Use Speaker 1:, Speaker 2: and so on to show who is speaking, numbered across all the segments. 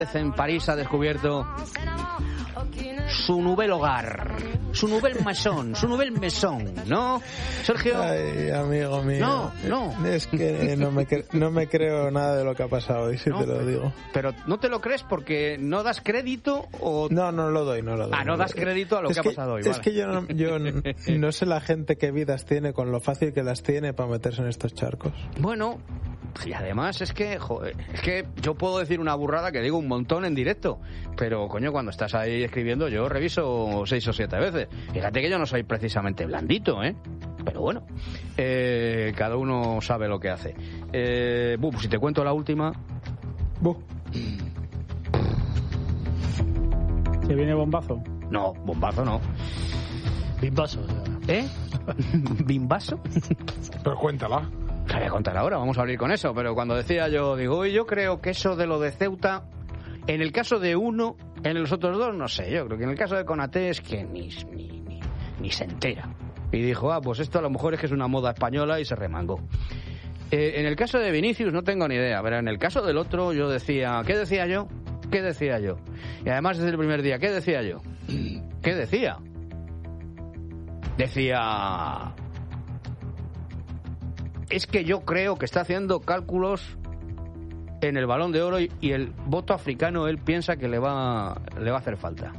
Speaker 1: en París ha descubierto su nouvel hogar, su nouvel maison, su nouvel maison, ¿no, Sergio?
Speaker 2: Ay, amigo mío.
Speaker 1: No.
Speaker 2: Es que no me creo nada de lo que ha pasado hoy, te lo digo.
Speaker 1: Pero ¿no te lo crees porque no das crédito o...?
Speaker 2: No lo doy.
Speaker 1: No das crédito a lo que ha pasado hoy,
Speaker 2: Es que yo no sé la gente qué vidas tiene con lo fácil que las tiene para meterse en estos charcos.
Speaker 1: Bueno... Y además es que yo puedo decir una burrada que digo un montón en directo, pero coño, cuando estás ahí escribiendo yo reviso 6 o 7 veces. Fíjate que yo no soy precisamente blandito, pero bueno, cada uno sabe lo que hace. Pues si te cuento la última...
Speaker 3: ¿Se viene bombazo?
Speaker 1: No, bombazo no.
Speaker 3: Bimbazo.
Speaker 1: ¿Bimbazo?
Speaker 4: Pero cuéntala.
Speaker 1: Te voy a contar ahora, vamos a abrir con eso, pero cuando decía yo creo que eso de lo de Ceuta, en el caso de uno, en los otros dos, no sé, yo creo que en el caso de Konaté es que ni se entera. Y dijo, pues esto a lo mejor es que es una moda española y se remangó. En el caso de Vinicius no tengo ni idea, pero en el caso del otro yo decía, ¿qué decía yo? Y además desde el primer día, ¿qué decía yo? ¿Qué decía? Decía... Es que yo creo que está haciendo cálculos en el Balón de Oro y el voto africano él piensa que le va a hacer falta.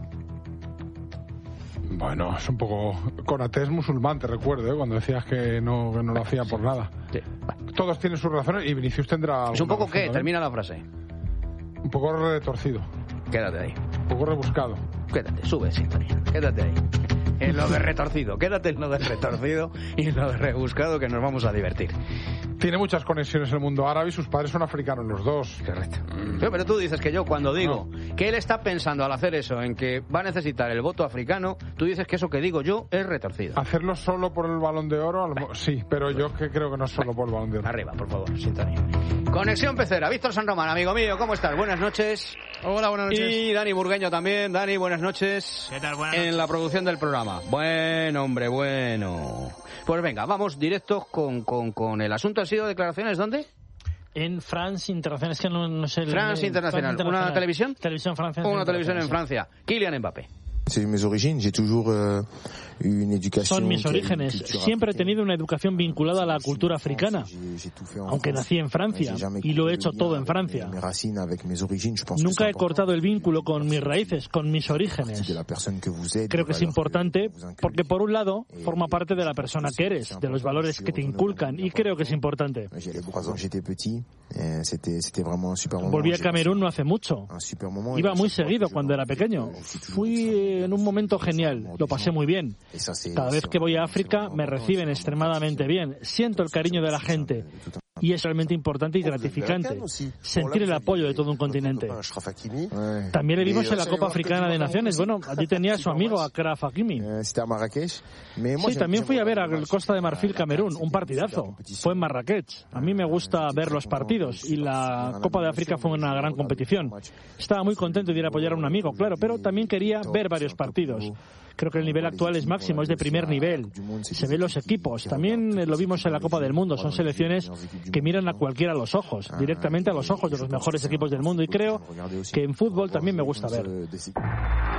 Speaker 4: Bueno, es un poco... Konaté es musulmán, te recuerdo, cuando decías que no lo hacía por nada.
Speaker 1: Sí.
Speaker 4: Todos tienen sus razones y Vinicius tendrá...
Speaker 1: ¿Es un poco qué? Termina la frase.
Speaker 4: Un poco retorcido.
Speaker 1: Quédate ahí.
Speaker 4: Un poco rebuscado.
Speaker 1: Quédate, sube sintonía. Quédate ahí. En lo de retorcido. Quédate en lo de retorcido y en lo de rebuscado, que nos vamos a divertir.
Speaker 4: Tiene muchas conexiones en el mundo árabe y sus padres son africanos los dos.
Speaker 1: Correcto. Pero tú dices que yo cuando digo que él está pensando al hacer eso en que va a necesitar el voto africano, tú dices que eso que digo yo es retorcido.
Speaker 4: Hacerlo solo por el Balón de Oro, sí, pero yo que creo que no es solo por el Balón de Oro.
Speaker 1: Arriba, por favor, sintonía. Conexión Pecera. Víctor San Román, amigo mío, ¿cómo estás? Buenas noches.
Speaker 5: Hola, buenas noches.
Speaker 1: Y Dani Burgueño también. Dani, buenas noches.
Speaker 5: ¿Qué tal? Buenas noches.
Speaker 1: En la producción del programa. Bueno, hombre, bueno. Pues venga, vamos directos con el asunto. ¿Han sido declaraciones dónde?
Speaker 3: En France Internacional, es que no sé...
Speaker 1: France Internacional. ¿Una televisión?
Speaker 3: Televisión francesa.
Speaker 1: Una televisión en Francia. Kylian Mbappé.
Speaker 3: Son mis orígenes. Siempre he tenido una educación vinculada a la cultura africana, aunque nací en Francia y lo he hecho todo en Francia. Nunca he cortado el vínculo con mis raíces, con mis orígenes. Creo que es importante porque, por un lado, forma parte de la persona que eres, de los valores que te inculcan, y creo que es importante. Volví a Camerún no hace mucho. Iba muy seguido cuando era pequeño. Fui en un momento genial, lo pasé muy bien. Cada vez que voy a África me reciben extremadamente bien. Siento el cariño de la gente. Y es realmente importante y gratificante sentir el apoyo de todo un continente. También le vimos en la Copa Africana de Naciones. Bueno, allí tenía a su amigo Achraf Hakimi. Sí, también fui a ver a Costa de Marfil Camerún, un partidazo. Fue en Marrakech. A mí me gusta ver los partidos y la Copa de África fue una gran competición. Estaba muy contento de ir a apoyar a un amigo, claro, pero también quería ver varios partidos. Creo que el nivel actual es máximo, es de primer nivel. Se ven los equipos. También lo vimos en la Copa del Mundo. Son selecciones que miran a cualquiera a los ojos, directamente a los ojos de los mejores equipos del mundo. Y creo que en fútbol también me gusta ver.